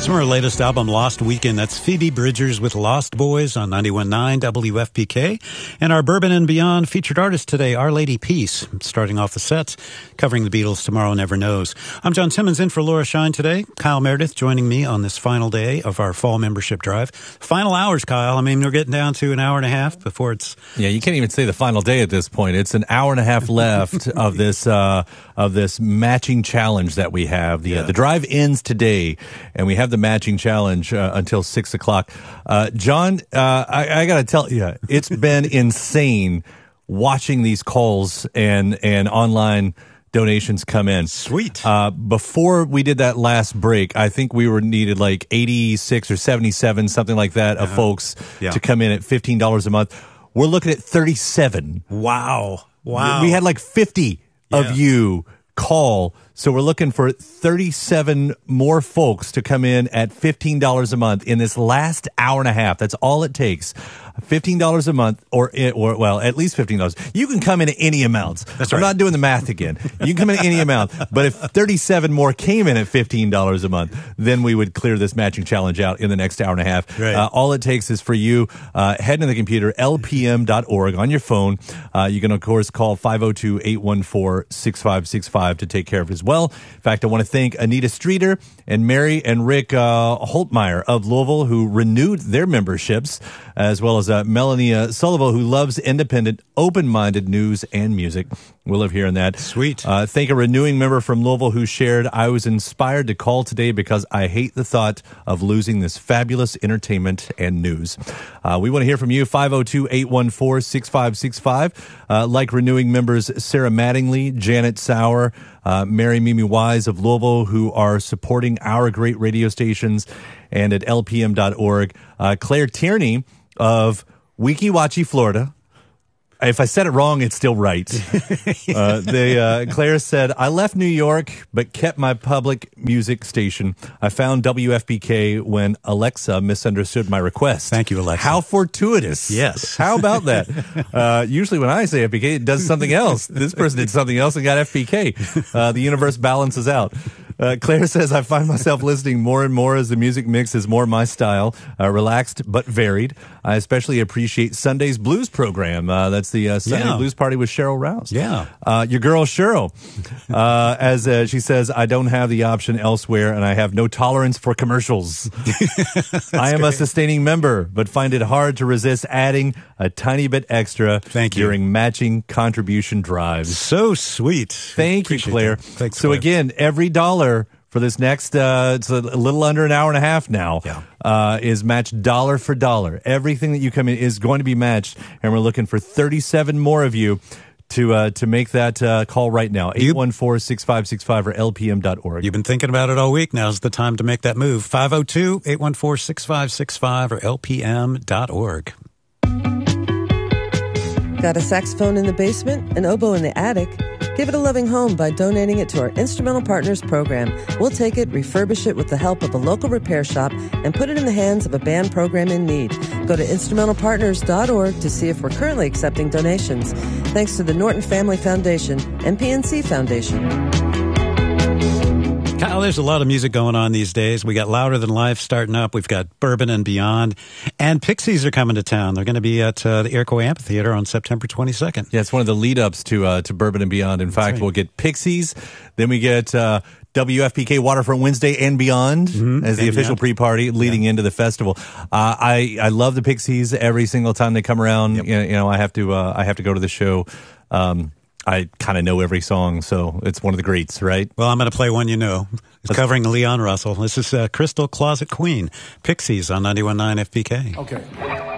It's from her latest album, Lost Weekend. That's Phoebe Bridgers with Lost Boys on 91.9 WFPK. And our Bourbon and Beyond featured artist today, Our Lady Peace, starting off the sets, covering the Beatles' Tomorrow Never Knows. I'm John Timmons in for Laura Shine today. Kyle Meredith joining me on this final day of our fall membership drive. Final hours, Kyle. I mean, we're getting down to an hour and a half before it's... Yeah, you can't even say the final day at this point. It's an hour and a half left of this matching challenge that we have. The drive ends today, and we have the matching challenge until 6 o'clock. John, I got to tell you, it's been insane watching these calls and online donations come in. Sweet. Before we did that last break, I think we needed like 86 or 77, something like that, of folks to come in at $15 a month. We're looking at 37. Wow. We had like 50 of you call. So we're looking for 37 more folks to come in at $15 a month in this last hour and a half. That's all it takes. $15 a month, or at least $15. You can come in at any amount. That's right. I'm not doing the math again. You can come in at any amount. But if 37 more came in at $15 a month, then we would clear this matching challenge out in the next hour and a half. Right. All it takes is for you, head to the computer, lpm.org on your phone. You can, of course, call 502-814-6565 to take care of it as well. In fact, I want to thank Anita Streeter and Mary and Rick Holtmeyer of Louisville, who renewed their memberships, as well as Melanie Sullivan, who loves independent, open-minded news and music. We'll live here in that. Sweet. Thank a renewing member from Louisville who shared, I was inspired to call today because I hate the thought of losing this fabulous entertainment and news. We want to hear from you, 502-814-6565. Like renewing members Sarah Mattingly, Janet Sauer, Mary Mimi Wise of Louisville, who are supporting our great radio stations, and at lpm.org. Claire Tierney of Weeki Wachee, Florida. If I said it wrong, it's still right. Claire said, I left New York, but kept my public music station. I found WFPK when Alexa misunderstood my request. Thank you, Alexa. How fortuitous. Yes. How about that? Usually when I say FPK, it does something else. This person did something else and got FPK. The universe balances out. Claire says, I find myself listening more and more as the music mix is more my style, relaxed but varied. I especially appreciate Sunday's Blues program. That's the Sunday Blues Party with Cheryl Rouse. Yeah. Your girl, Cheryl, as she says, I don't have the option elsewhere, and I have no tolerance for commercials. I am a sustaining member, but find it hard to resist adding a tiny bit extra during matching contribution drives. So sweet. Thank you, Claire. Thanks, so Claire. again, every dollar for this next, it's a little under an hour and a half now, is matched dollar for dollar. Everything that you come in is going to be matched, and we're looking for 37 more of you to make that call right now, 814-6565 or lpm.org. You've been thinking about it all week. Now's the time to make that move. 502-814-6565 or lpm.org. Got a saxophone in the basement, an oboe in the attic? Give it a loving home by donating it to our Instrumental Partners program. We'll take it, refurbish it with the help of a local repair shop, and put it in the hands of a band program in need. Go to instrumentalpartners.org to see if we're currently accepting donations. Thanks to the Norton Family Foundation and PNC Foundation. Kyle, there's a lot of music going on these days. We got Louder Than Life starting up. We've got Bourbon and Beyond. And Pixies are coming to town. They're going to be at the Iroquois Amphitheater on September 22nd. Yeah, it's one of the lead-ups to Bourbon and Beyond. In fact, we'll get Pixies. Then we get WFPK Waterfront Wednesday and Beyond as the official pre-party leading into the festival. I love the Pixies every single time they come around. Yep. You know, I have to go to the show. I kind of know every song, so it's one of the greats, right? Well, I'm going to play one you know. It's covering Leon Russell. This is Crystal Closet Queen, Pixies on 91.9 FPK. Okay.